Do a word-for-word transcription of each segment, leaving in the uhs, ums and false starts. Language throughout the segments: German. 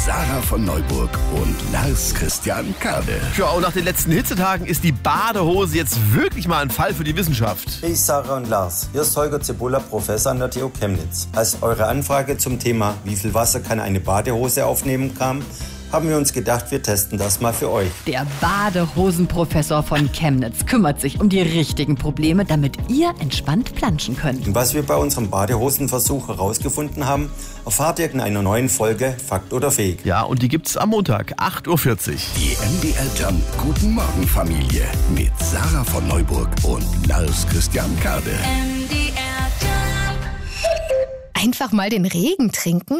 Sarah von Neuburg und Lars Christian Kade. Ja, und nach den letzten Hitzetagen ist die Badehose jetzt wirklich mal ein Fall für die Wissenschaft. Hey Sarah und Lars, hier ist Holger Zibulla, Professor an der T U Chemnitz. Als eure Anfrage zum Thema, wie viel Wasser kann eine Badehose aufnehmen, kam, haben wir uns gedacht, wir testen das mal für euch. Der Badehosenprofessor von Chemnitz kümmert sich um die richtigen Probleme, damit ihr entspannt planschen könnt. Und was wir bei unserem Badehosenversuch herausgefunden haben, erfahrt ihr in einer neuen Folge Fakt oder Fake. Ja, und die gibt's am Montag, acht Uhr vierzig. Die M D R Jump Guten Morgen Familie mit Sarah von Neuburg und Lars Christian Kade. M D R Jump. Einfach mal den Regen trinken?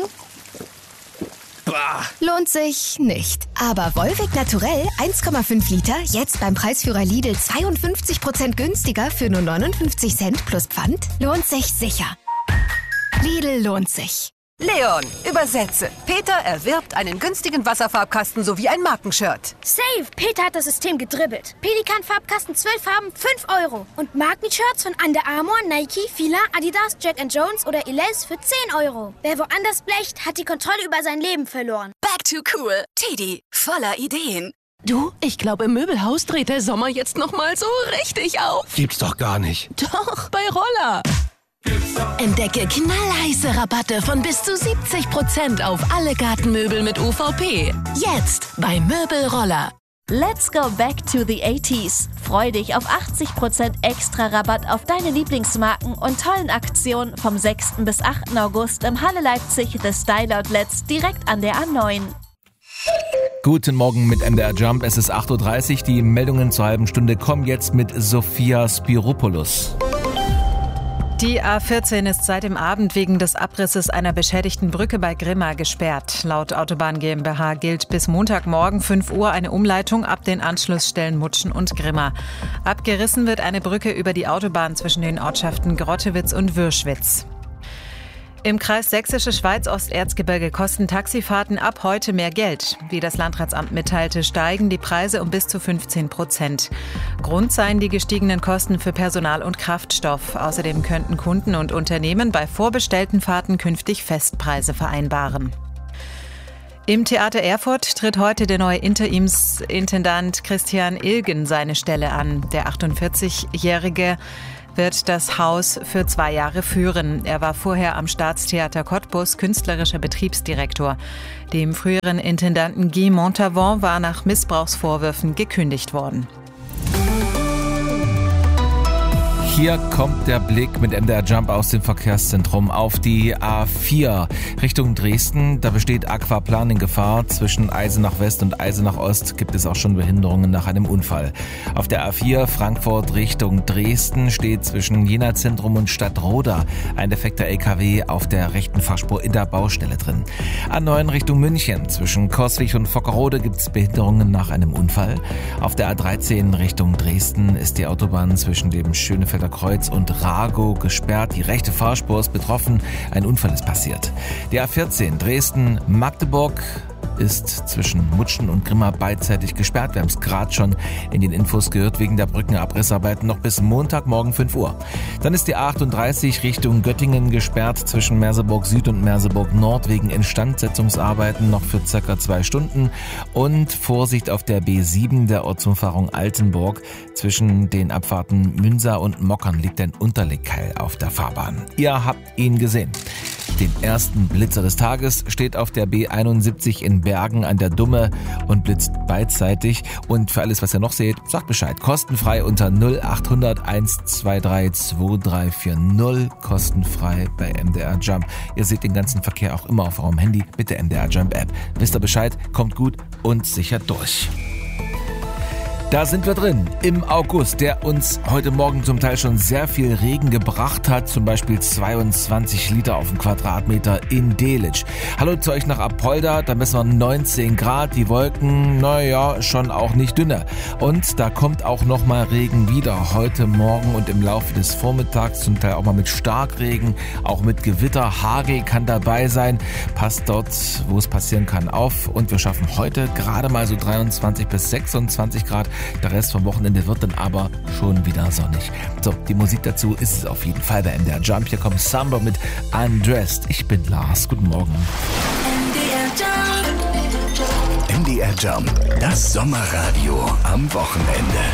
Lohnt sich nicht. Aber Volvic Naturell eins Komma fünf Liter, jetzt beim Preisführer Lidl zweiundfünfzig Prozent günstiger für nur neunundfünfzig Cent plus Pfand, lohnt sich sicher. Lidl lohnt sich. Leon, übersetze. Peter erwirbt einen günstigen Wasserfarbkasten sowie ein Markenshirt. Save! Peter hat das System gedribbelt. Pelikan-Farbkasten zwölf Farben, fünf Euro. Und Markenshirts von Under Armour, Nike, Fila, Adidas, Jack and Jones oder Elize für zehn Euro. Wer woanders blecht, hat die Kontrolle über sein Leben verloren. Back to cool. Teddy, voller Ideen. Du, ich glaube, im Möbelhaus dreht der Sommer jetzt noch mal so richtig auf. Gibt's doch gar nicht. Doch, bei Roller. Entdecke knallheiße Rabatte von bis zu siebzig Prozent auf alle Gartenmöbel mit U V P. Jetzt bei Möbelroller. Let's go back to the eighties. Freu dich auf achtzig Prozent extra Rabatt auf deine Lieblingsmarken und tollen Aktionen vom sechsten bis achten August im Halle Leipzig The Style Outlets direkt an der A neun. Guten Morgen mit M D R Jump. Es ist acht Uhr dreißig. Die Meldungen zur halben Stunde kommen jetzt mit Sophia Spiropoulos. Die A vierzehn ist seit dem Abend wegen des Abrisses einer beschädigten Brücke bei Grimma gesperrt. Laut Autobahn GmbH gilt bis Montagmorgen fünf Uhr eine Umleitung ab den Anschlussstellen Mutschen und Grimma. Abgerissen wird eine Brücke über die Autobahn zwischen den Ortschaften Grottewitz und Würschwitz. Im Kreis Sächsische Schweiz-Osterzgebirge kosten Taxifahrten ab heute mehr Geld. Wie das Landratsamt mitteilte, steigen die Preise um bis zu fünfzehn Prozent. Grund seien die gestiegenen Kosten für Personal und Kraftstoff. Außerdem könnten Kunden und Unternehmen bei vorbestellten Fahrten künftig Festpreise vereinbaren. Im Theater Erfurt tritt heute der neue Interimsintendant Christian Ilgen seine Stelle an. Der achtundvierzigjährige wird das Haus für zwei Jahre führen. Er war vorher am Staatstheater Cottbus künstlerischer Betriebsdirektor. Dem früheren Intendanten Guy Montavon war nach Missbrauchsvorwürfen gekündigt worden. Hier kommt der Blick mit M D R Jump aus dem Verkehrszentrum auf die A vier Richtung Dresden. Da besteht Aquaplaning-Gefahr. Zwischen Eisenach West und Eisenach Ost gibt es auch schon Behinderungen nach einem Unfall. Auf der A vier Frankfurt Richtung Dresden steht zwischen Jena Zentrum und Stadtroda ein defekter L K W auf der rechten Fahrspur in der Baustelle drin. A neun Richtung München zwischen Coswig und Vockerode gibt es Behinderungen nach einem Unfall. Auf der A dreizehn Richtung Dresden ist die Autobahn zwischen dem Schönefelder Kreuz und Ragow gesperrt. Die rechte Fahrspur ist betroffen. Ein Unfall ist passiert. Die A vierzehn Dresden-Magdeburg ist zwischen Mutschen und Grimma beidseitig gesperrt. Wir haben es gerade schon in den Infos gehört, wegen der Brückenabrissarbeiten noch bis Montagmorgen fünf Uhr. Dann ist die A achtunddreißig Richtung Göttingen gesperrt zwischen Merseburg Süd und Merseburg Nord wegen Instandsetzungsarbeiten noch für circa zwei Stunden. Und Vorsicht auf der B sieben der Ortsumfahrung Altenburg. Zwischen den Abfahrten Münsa und Mockern liegt ein Unterlegkeil auf der Fahrbahn. Ihr habt ihn gesehen. Den ersten Blitzer des Tages steht auf der B einundsiebzig in Bergen an der Dumme und blitzt beidseitig. Und für alles, was ihr noch seht, sagt Bescheid. Kostenfrei unter null achthundert eins zwei drei zwei drei vier null. Kostenfrei bei M D R Jump. Ihr seht den ganzen Verkehr auch immer auf eurem Handy mit der M D R Jump App. Wisst ihr Bescheid? Kommt gut und sicher durch. Da sind wir drin, im August, der uns heute Morgen zum Teil schon sehr viel Regen gebracht hat, zum Beispiel zweiundzwanzig Liter auf den Quadratmeter in Delitzsch. Hallo zu euch nach Apolda, da messen wir neunzehn Grad, die Wolken, naja, schon auch nicht dünner. Und da kommt auch nochmal Regen wieder, heute Morgen und im Laufe des Vormittags, zum Teil auch mal mit Starkregen, auch mit Gewitter, Hagel kann dabei sein. Passt dort, wo es passieren kann, auf. Und wir schaffen heute gerade mal so dreiundzwanzig bis sechsundzwanzig Grad. Der Rest vom Wochenende wird dann aber schon wieder sonnig. So, die Musik dazu ist es auf jeden Fall bei M D R Jump. Hier kommt Samba mit Undressed. Ich bin Lars. Guten Morgen. M D R Jump. R Jump, das Sommerradio am Wochenende.